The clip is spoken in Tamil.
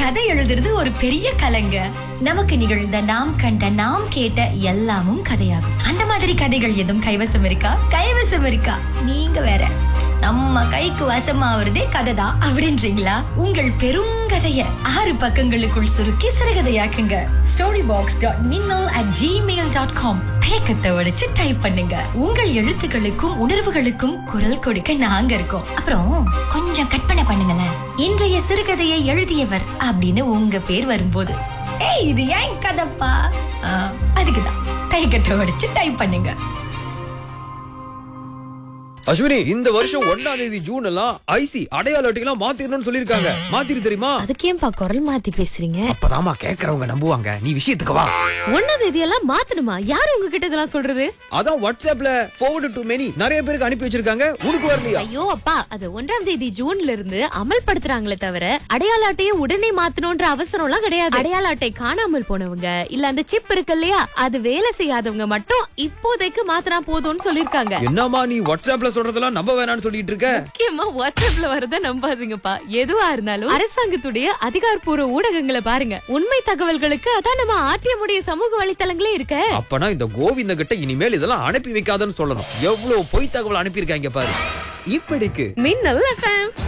கதை எழுதுறது ஒரு பெரிய கலைங்க. நமக்கு நிகழ்ந்த, நாம் கண்ட, நாம் கேட்ட எல்லாமும் கதையாகும். அந்த மாதிரி கதைகள் எதுவும் கைவசம் இருக்கா? கைவசம் இருக்கா? நீங்க வேற. நம்ம கைக்கு வசமாவதே கதை தான் அப்படின்றீங்களா? உங்கள் பெருங்கதைய 6 பக்கங்களுக்குள் சுருக்கி சிறுகதையாக்குங்க. storybox.minnal@gmail.com. தேக்கத்தை உடைச்சு டைப் பண்ணுங்க. உங்கள் எழுத்துக்களுக்கும் உணர்வுகளுக்கும் குரல் கொடுக்க நாங்க இருக்கோம். அப்புறம் கொஞ்சம் கற்பனை பண்ணுங்களேன். இன்றைய சிறுகதையை எழுதியவர் அப்படின்னு உங்க பேர் வரும்போது, ஏய் இது ஏன் கதைப்பா, அதுக்குதான் தேக்கத்தை உடைச்சு டைப் பண்ணுங்க. அஸ்வினி, இந்த வருஷம் 1ஆம் தேதி ஜூன் எல்லாம் ஐசி அடையாள அட்டையெல்லாம் மாத்திரணும்னு சொல்லிருக்காங்க. மாத்திரு தெரியுமா? அதுக்கேம்பா குரல் மாத்தி பேசுறீங்க? அப்பதாமா கேக்குறவங்க நம்புவாங்க. நீ விஷயத்துக்கு வா. 1ஆம் தேதி எல்லாம் மாத்தணுமா? யாரு உங்ககிட்ட இதெல்லாம் சொல்றது? அதான் வாட்ஸ்அப்ல forward to many நிறைய பேருக்கு அனுப்பி வச்சிருக்காங்க. உனக்கு வரலையா? ஐயோ அப்பா, அது 1ஆம் தேதி ஜூன்ல இருந்து அமல்படுத்துறாங்களே தவிர அடையாள அட்டையை உடனே மாத்தணும்ன்ற அவசரம் எல்லாம் கிடையாது. அடையாள அட்டை காணாமல் போனவங்க, இல்ல அந்த சிப் இருக்கு இல்லையா, அது வேலை செய்யாதவங்க மட்டும் இப்போதைக்கு மாத்தினா போதும்னு சொல்லிருக்காங்க. என்னமா நீ வாட்ஸ்அப்ல சொல்றதெல்லாம் நம்ப வேணாம்னு சொல்லிட்டு இருக்க? முக்கியமா வாட்ஸ்அப்ல வரத நம்பாதீங்கப்பா. எதுவா இருந்தாலும் அரசாங்கத்துடைய அதிகாரப்பூர்வ ஊடகங்களை பாருங்க. உண்மை தகவல்களுக்கு அதான் நம்ம ஆர்டிஎம்முடைய சமூக வலைத்தளங்களே இருக்க. அப்பனா இந்த கோவிந்த கிட்ட இனிமேல் இதெல்லாம் அனுப்பி வைக்காதன்னு சொல்லணும். எவ்வளவு பொய் தகவல் அனுப்பி இருக்காங்க பாரு. இப்படிக்கு மின்னல் FM.